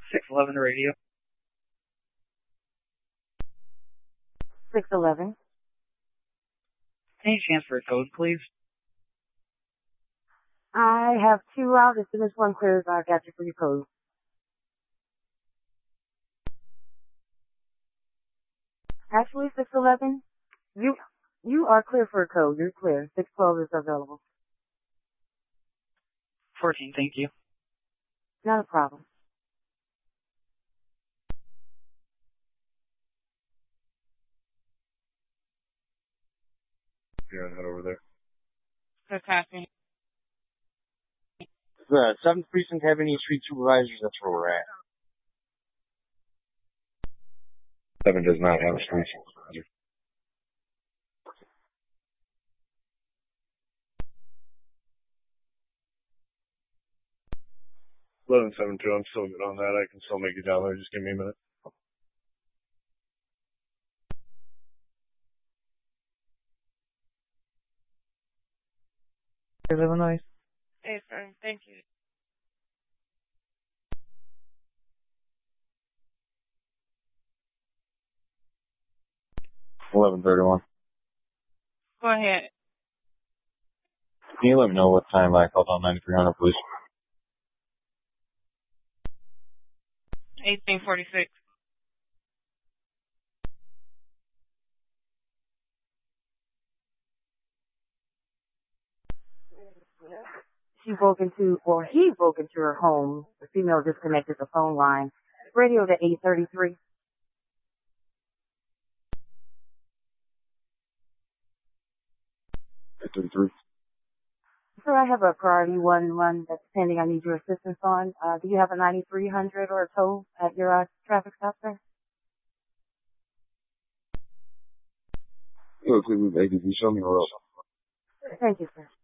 611 radio. 611. Any chance for a code, please? I have two out. As soon as one clears, I got you for your code. Actually, 611, you are clear for a code. You're clear. 612 is available. 14, thank you. Not a problem. You're head over there. Good copy. The 7th Precinct have any street supervisors? That's where we're at. 7 does not have a street supervisor. Eleven 7-2, I'm still good on that. I can still make it down there. Just give me a minute. Illinois. Hey, sir. Thank you. 11:31. Go ahead. Can you let me know what time I called on 9300, please? 1846. He broke into her home. The female disconnected the phone line. Radio to 833. Sir, I have a priority one that's pending. I need your assistance on. Do you have a 9300 or a tow at your traffic stop, sir? Look, ADV, show me where else. Thank you, sir.